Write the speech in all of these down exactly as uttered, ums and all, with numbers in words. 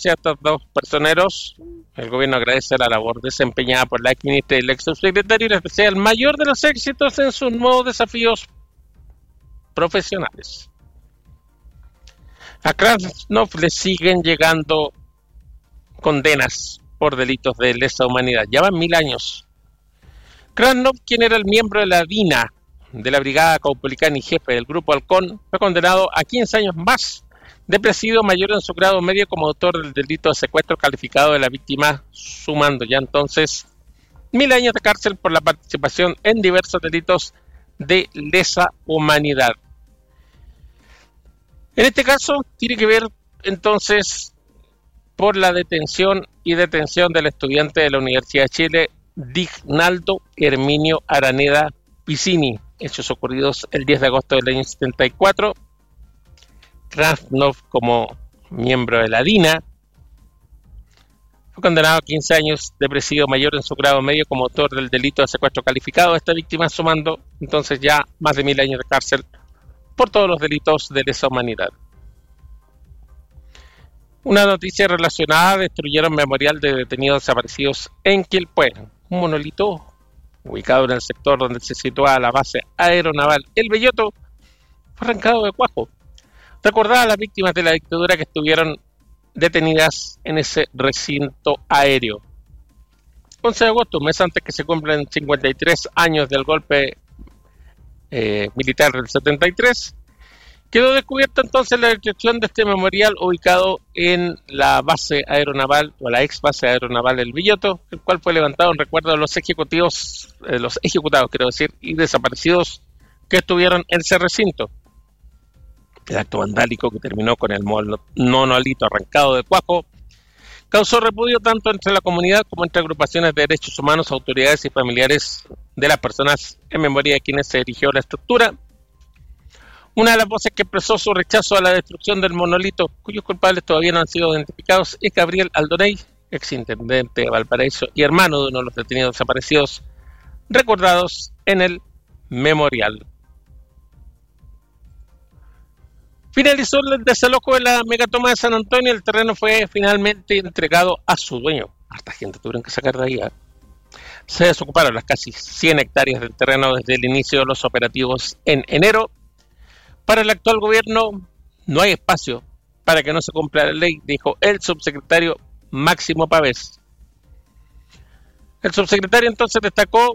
marcha a estos dos personeros. El gobierno agradece la labor desempeñada por la exministra y el ex subsecretario y les desea el mayor de los éxitos en sus nuevos desafíos profesionales. A Krasnov le siguen llegando condenas por delitos de lesa humanidad. Ya van mil años. Krasnov, quien era el miembro de la DINA, de la Brigada Caupolicán y jefe del Grupo Halcón, fue condenado a quince años más de presidio mayor en su grado medio como autor del delito de secuestro calificado de la víctima, sumando ya entonces mil años de cárcel por la participación en diversos delitos de lesa humanidad. En este caso, tiene que ver entonces por la detención y detención del estudiante de la Universidad de Chile, Dignaldo Herminio Araneda Piscini, hechos ocurridos el diez de agosto del año setenta y cuatro. Krasnov, como miembro de la DINA, fue condenado a quince años de presidio mayor en su grado medio como autor del delito de secuestro calificado de esta víctima, sumando entonces ya más de mil años de cárcel por todos los delitos de lesa humanidad. Una noticia relacionada: destruyeron memorial de detenidos desaparecidos en Quilpué. Un monolito ubicado en el sector donde se sitúa la base aeronaval El Belloto fue arrancado de cuajo. Recordaba a las víctimas de la dictadura que estuvieron detenidas en ese recinto aéreo. once de agosto, un mes antes que se cumplen cincuenta y tres años del golpe eh, militar del setenta y tres, quedó descubierta entonces la destrucción de este memorial ubicado en la base aeronaval, o la ex base aeronaval El Belloto, el cual fue levantado en recuerdo de los ejecutivos, eh, los ejecutados, quiero decir, y desaparecidos que estuvieron en ese recinto. El acto vandálico, que terminó con el monolito arrancado de cuajo, causó repudio tanto entre la comunidad como entre agrupaciones de derechos humanos, autoridades y familiares de las personas en memoria de quienes se erigió la estructura. Una de las voces que expresó su rechazo a la destrucción del monolito, cuyos culpables todavía no han sido identificados, es Gabriel Aldoney, exintendente de Valparaíso y hermano de uno de los detenidos desaparecidos recordados en el memorial. Finalizó el desalojo de la megatoma de San Antonio. El terreno fue finalmente entregado a su dueño. Harta gente tuvieron que sacar de ahí, ¿eh? Se desocuparon las casi cien hectáreas del terreno desde el inicio de los operativos en enero. Para el actual gobierno no hay espacio para que no se cumpla la ley, dijo el subsecretario Máximo Pavés. El subsecretario entonces destacó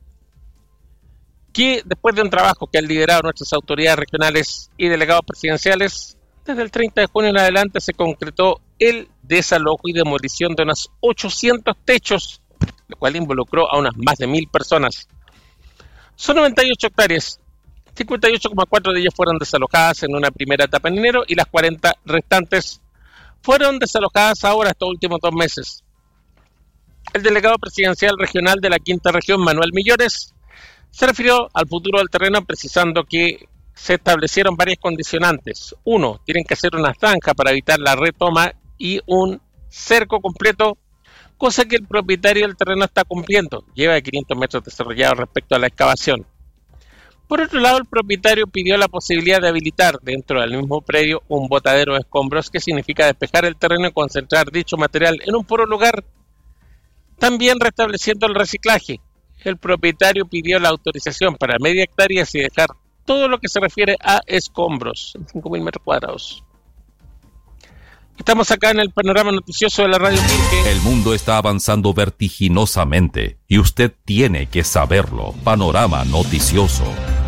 que después de un trabajo que han liderado nuestras autoridades regionales y delegados presidenciales, desde el treinta de junio en adelante se concretó el desalojo y demolición de unos ochocientos techos, lo cual involucró a unas más de mil personas. Son noventa y ocho hectáreas, cincuenta y ocho coma cuatro de ellas fueron desalojadas en una primera etapa en enero y las cuarenta restantes fueron desalojadas ahora estos últimos dos meses. El delegado presidencial regional de la quinta región, Manuel Millores, se refirió al futuro del terreno precisando que se establecieron varias condicionantes. Uno, tienen que hacer una zanja para evitar la retoma y un cerco completo, cosa que el propietario del terreno está cumpliendo. Lleva quinientos metros desarrollados respecto a la excavación. Por otro lado, el propietario pidió la posibilidad de habilitar dentro del mismo predio un botadero de escombros, que significa despejar el terreno y concentrar dicho material en un puro lugar, también restableciendo el reciclaje. El propietario pidió la autorización para media hectárea y dejar todo lo que se refiere a escombros, en cinco mil metros cuadrados. Estamos acá en el panorama noticioso de la Radio Pirque. El mundo está avanzando vertiginosamente y usted tiene que saberlo. Panorama noticioso.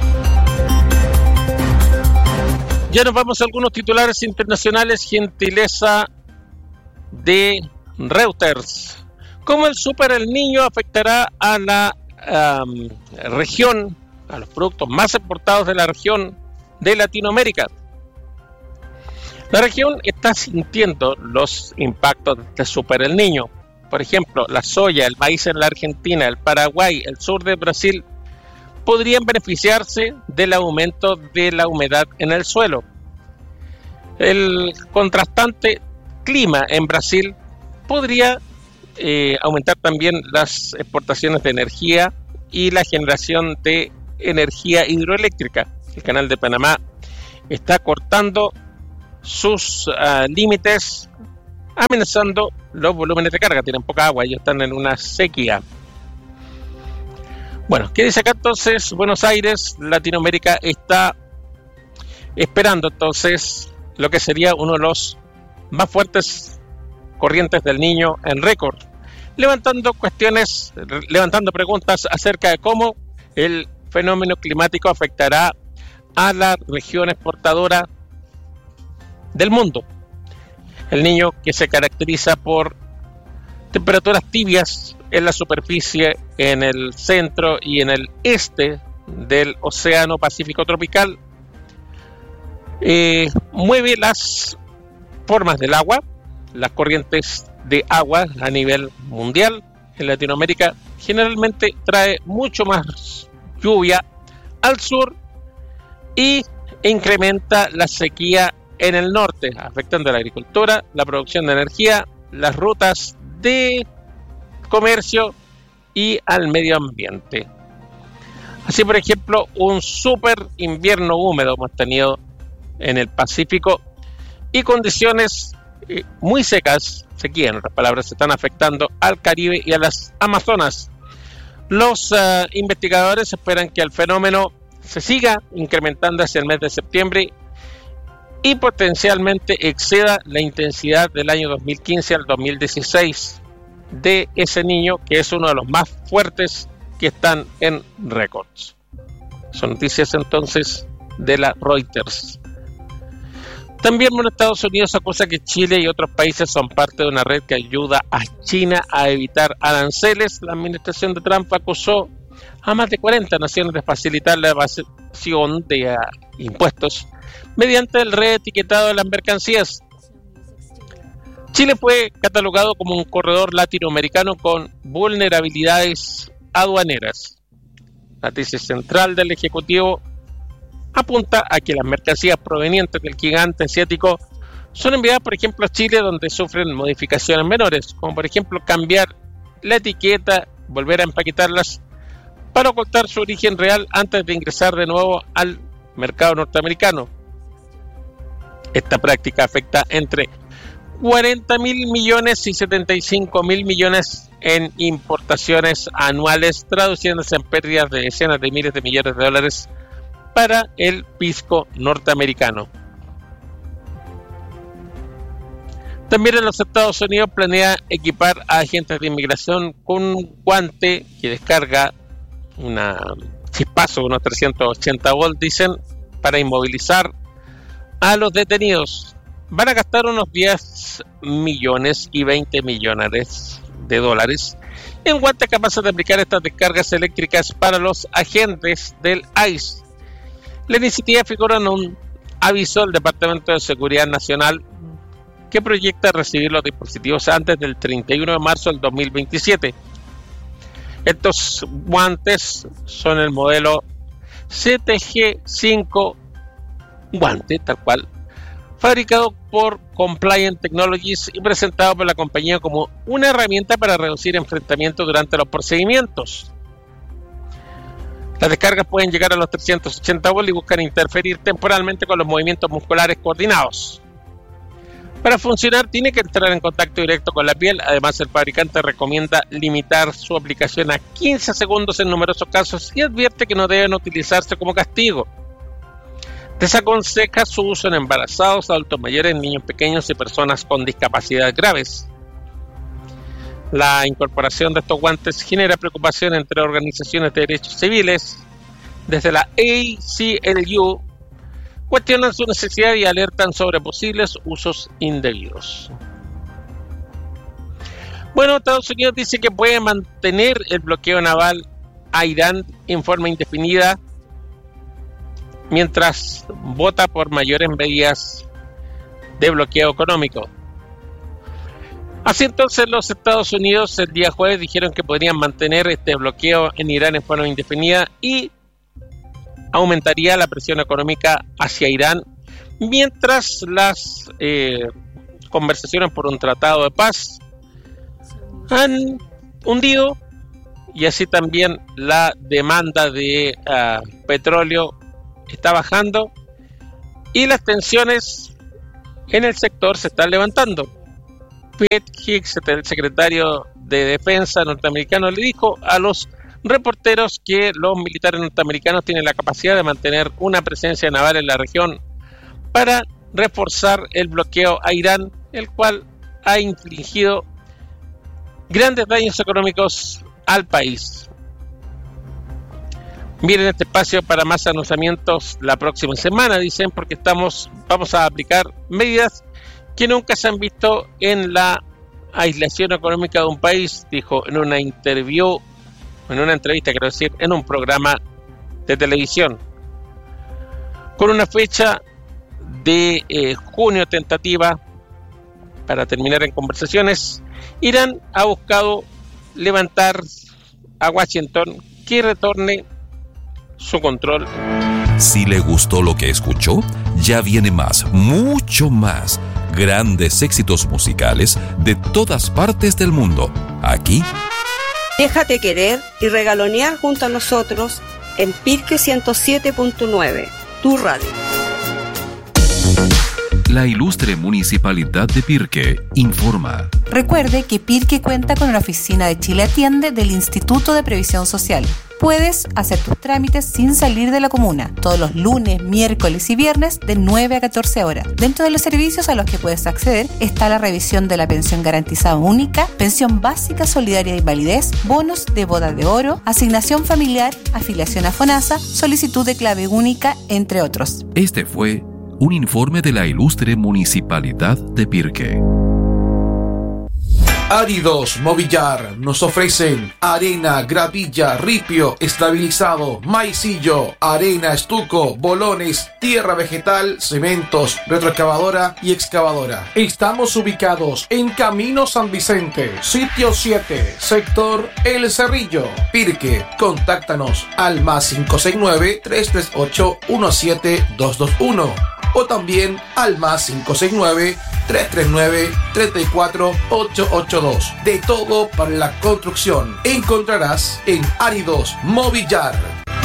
Ya nos vamos a algunos titulares internacionales, gentileza de Reuters. ¿Cómo el Super El Niño afectará a la um, región, a los productos más exportados de la región de Latinoamérica? La región está sintiendo los impactos de Super El Niño. Por ejemplo, la soya, el maíz en la Argentina, el Paraguay, el sur de Brasil podrían beneficiarse del aumento de la humedad en el suelo. El contrastante clima en Brasil podría eh, aumentar también las exportaciones de energía y la generación de energía hidroeléctrica. El Canal de Panamá está cortando sus uh, límites amenazando los volúmenes de carga. Tienen poca agua, ellos están en una sequía. Bueno, ¿qué dice acá entonces? Buenos Aires, Latinoamérica está esperando entonces lo que sería uno de los más fuertes corrientes del Niño en récord, levantando cuestiones, levantando preguntas acerca de cómo el fenómeno climático afectará a la región exportadora del mundo. El Niño, que se caracteriza por temperaturas tibias en la superficie, en el centro y en el este del Océano Pacífico tropical, eh, mueve las formas del agua, las corrientes de agua a nivel mundial. En Latinoamérica generalmente trae mucho más lluvia al sur y incrementa la sequía en el norte, afectando a la agricultura, la producción de energía, las rutas de comercio y al medio ambiente. Así, por ejemplo, un super invierno húmedo hemos tenido en el Pacífico y condiciones eh, muy secas, sequía en otras palabras, están afectando al Caribe y a las Amazonas. Los uh, investigadores esperan que el fenómeno se siga incrementando hacia el mes de septiembre y potencialmente exceda la intensidad del año dos mil quince al dos mil dieciséis de ese Niño, que es uno de los más fuertes que están en récords. Son noticias entonces de la Reuters. También bueno, Estados Unidos acusa que Chile y otros países son parte de una red que ayuda a China a evitar aranceles. La administración de Trump acusó a más de cuarenta naciones de facilitar la evasión de uh, impuestos mediante el reetiquetado de las mercancías. Chile fue catalogado como un corredor latinoamericano con vulnerabilidades aduaneras. La tesis central del Ejecutivo apunta a que las mercancías provenientes del gigante asiático son enviadas, por ejemplo, a Chile, donde sufren modificaciones menores, como por ejemplo cambiar la etiqueta, volver a empaquetarlas para ocultar su origen real antes de ingresar de nuevo al mercado norteamericano. Esta práctica afecta entre cuarenta mil millones y setenta y cinco mil millones en importaciones anuales, traduciéndose en pérdidas de decenas de miles de millones de dólares para el fisco norteamericano. También en los Estados Unidos planea equipar a agentes de inmigración con un guante que descarga una chispazo, unos trescientos ochenta volts, dicen, para inmovilizar a los detenidos. Van a gastar unos diez millones y veinte millones de dólares en guantes capaces de aplicar estas descargas eléctricas para los agentes del I C E. La iniciativa figura en un aviso del Departamento de Seguridad Nacional que proyecta recibir los dispositivos antes del treinta y uno de marzo del dos mil veintisiete. Estos guantes son el modelo C T G cinco guante, tal cual, fabricado por Compliant Technologies y presentado por la compañía como una herramienta para reducir enfrentamientos durante los procedimientos. Las descargas pueden llegar a los trescientos ochenta volts y buscan interferir temporalmente con los movimientos musculares coordinados. Para funcionar, tiene que entrar en contacto directo con la piel. Además, el fabricante recomienda limitar su aplicación a quince segundos en numerosos casos y advierte que no deben utilizarse como castigo. Desaconseja su uso en embarazados, adultos mayores, niños pequeños y personas con discapacidades graves. La incorporación de estos guantes genera preocupación entre organizaciones de derechos civiles. Desde la A C L U cuestionan su necesidad y alertan sobre posibles usos indebidos. Bueno, Estados Unidos dice que puede mantener el bloqueo naval a Irán en forma indefinida mientras vota por mayores medidas de bloqueo económico. Así entonces, los Estados Unidos el día jueves dijeron que podrían mantener este bloqueo en Irán en forma indefinida y aumentaría la presión económica hacia Irán, mientras las eh, conversaciones por un tratado de paz han hundido, y así también la demanda de uh, petróleo está bajando y las tensiones en el sector se están levantando. Pete Hegseth, el secretario de Defensa norteamericano, le dijo a los reporteros que los militares norteamericanos tienen la capacidad de mantener una presencia naval en la región para reforzar el bloqueo a Irán, el cual ha infligido grandes daños económicos al país. Miren este espacio para más anunciamientos la próxima semana, dicen, porque estamos vamos a aplicar medidas que nunca se han visto en la aislación económica de un país, dijo en una interview, en una entrevista, quiero decir, en un programa de televisión. Con una fecha de eh, junio tentativa para terminar en conversaciones, Irán ha buscado levantar a Washington que retorne su control. Si le gustó lo que escuchó, ya viene más, mucho más. Grandes éxitos musicales de todas partes del mundo. Aquí. Déjate querer y regalonear junto a nosotros en Pirque ciento siete punto nueve, tu radio. La ilustre Municipalidad de Pirque informa. Recuerde que Pirque cuenta con una oficina de Chile Atiende del Instituto de Previsión Social. Puedes hacer tus trámites sin salir de la comuna, todos los lunes, miércoles y viernes de nueve a catorce horas. Dentro de los servicios a los que puedes acceder está la revisión de la pensión garantizada única, pensión básica solidaria de invalidez, bonos de boda de oro, asignación familiar, afiliación a FONASA, solicitud de clave única, entre otros. Este fue un informe de la ilustre Municipalidad de Pirque. Áridos Movillar nos ofrecen arena, gravilla, ripio, estabilizado, maicillo, arena, estuco, bolones, tierra vegetal, cementos, retroexcavadora y excavadora. Estamos ubicados en Camino San Vicente, sitio siete, sector El Cerrillo, Pirque. Contáctanos al más cinco seis nueve, tres tres ocho, uno siete dos dos uno o también al más cinco seis nueve, tres tres nueve, tres cuatro ocho ocho dos. De todo para la construcción encontrarás en Áridos Movillar.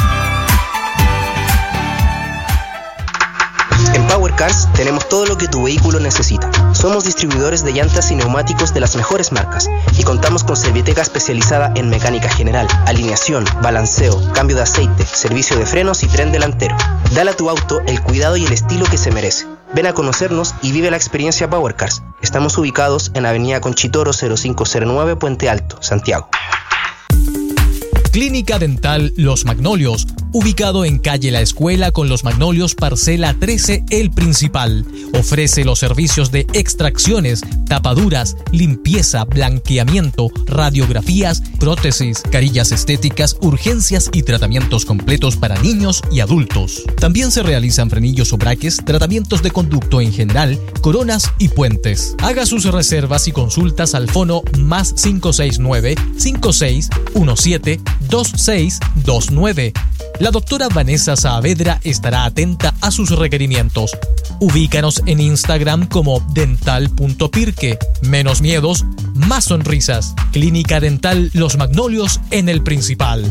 En Power Cars tenemos todo lo que tu vehículo necesita. Somos distribuidores de llantas y neumáticos de las mejores marcas y contamos con Serviteca especializada en mecánica general, alineación, balanceo, cambio de aceite, servicio de frenos y tren delantero. Dale a tu auto el cuidado y el estilo que se merece. Ven a conocernos y vive la experiencia Power Cars. Estamos ubicados en Avenida Conchitoro cero cinco cero nueve, Puente Alto, Santiago. Clínica Dental Los Magnolios, ubicado en calle La Escuela con Los Magnolios, parcela trece, El Principal. Ofrece los servicios de extracciones, tapaduras, limpieza, blanqueamiento, radiografías, prótesis, carillas estéticas, urgencias y tratamientos completos para niños y adultos. También se realizan frenillos o braques, tratamientos de conducto en general, coronas y puentes. Haga sus reservas y consultas al fono más cinco seis nueve, cinco seis uno siete, dos seis dos nueve. La doctora Vanessa Saavedra estará atenta a sus requerimientos. Ubícanos en Instagram como dental punto pirque. Menos miedos, más sonrisas. Clínica Dental Los Magnolios en El Principal.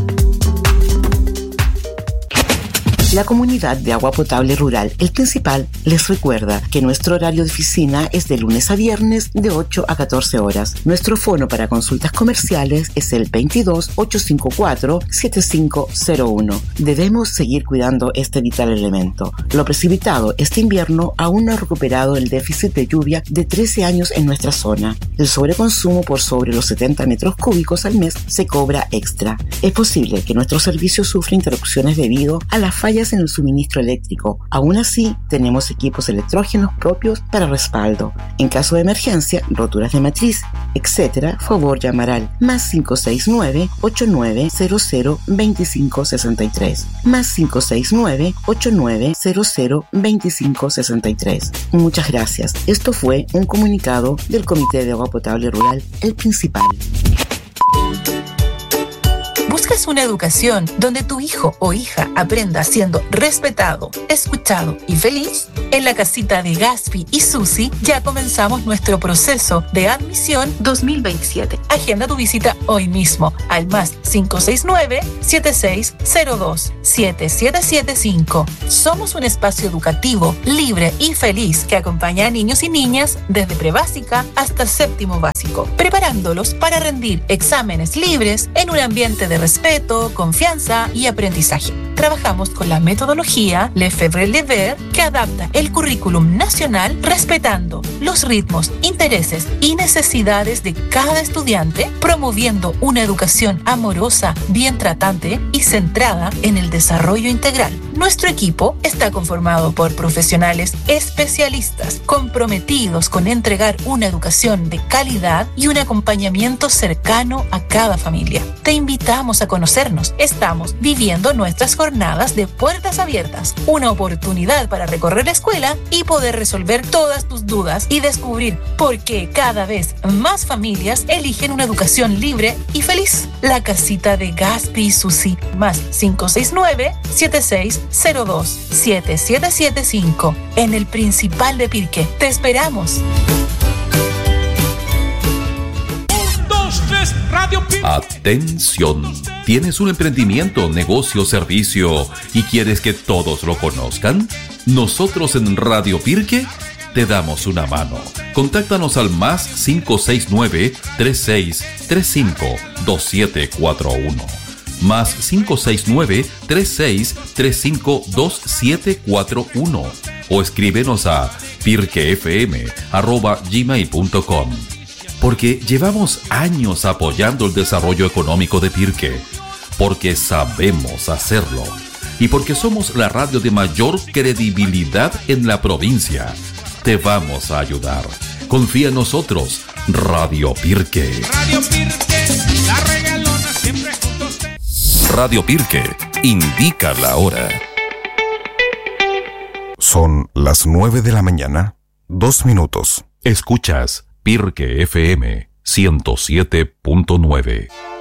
La comunidad de agua potable rural El Principal les recuerda que nuestro horario de oficina es de lunes a viernes de ocho a catorce horas. Nuestro fono para consultas comerciales es el veintidós, ochocientos cincuenta y cuatro, setenta y cinco cero uno. Debemos seguir cuidando este vital elemento. Lo precipitado este invierno aún no ha recuperado el déficit de lluvia de trece años en nuestra zona. El sobreconsumo por sobre los setenta metros cúbicos al mes se cobra extra. Es posible que nuestro servicio sufra interrupciones debido a la falla en el suministro eléctrico. Aún así, tenemos equipos electrógenos propios para respaldo. En caso de emergencia, roturas de matriz, etcétera, favor llamar al más cinco seis nueve, ocho nueve cero cero, dos cinco seis tres. Más cinco seis nueve, ocho nueve cero cero, dos cinco seis tres. Muchas gracias. Esto fue un comunicado del Comité de Agua Potable Rural El Principal. ¿Buscas una educación donde tu hijo o hija aprenda siendo respetado, escuchado y feliz? En la casita de Gaspi y Susi ya comenzamos nuestro proceso de admisión dos mil veintisiete. Agenda tu visita hoy mismo al más cinco seis nueve, siete seis cero dos, siete siete siete cinco. Somos un espacio educativo, libre y feliz que acompaña a niños y niñas desde prebásica hasta séptimo básico, preparándolos para rendir exámenes libres en un ambiente de respeto, confianza y aprendizaje. Trabajamos con la metodología Lefebvre-Lever que adapta el currículum nacional respetando los ritmos, intereses y necesidades de cada estudiante, promoviendo una educación amorosa, bien tratante y centrada en el desarrollo integral. Nuestro equipo está conformado por profesionales especialistas comprometidos con entregar una educación de calidad y un acompañamiento cercano a cada familia. Te invitamos a conocernos. Estamos viviendo nuestras jornadas de puertas abiertas, una oportunidad para recorrer la escuela y poder resolver todas tus dudas y descubrir por qué cada vez más familias eligen una educación libre y feliz. La casita de Gaspi y Susi, más cinco seis nueve, siete seis cero dos, siete siete siete cinco, en el Principal de Pirque. Te esperamos. Atención, ¿tienes un emprendimiento, negocio, servicio y quieres que todos lo conozcan? Nosotros en Radio Pirque te damos una mano. Contáctanos al más cinco seis nueve, tres seis tres cinco, dos siete cuatro uno. Más cinco seis nueve, tres seis tres cinco, dos siete cuatro uno. O escríbenos a pirquefm arroba gmail punto com. Porque llevamos años apoyando el desarrollo económico de Pirque, porque sabemos hacerlo y porque somos la radio de mayor credibilidad en la provincia. Te vamos a ayudar. Confía en nosotros, Radio Pirque. Radio Pirque, la regalona siempre juntos. Radio Pirque, indica la hora. Son las nueve de la mañana, dos minutos. Escuchas Pirque F M ciento siete punto nueve.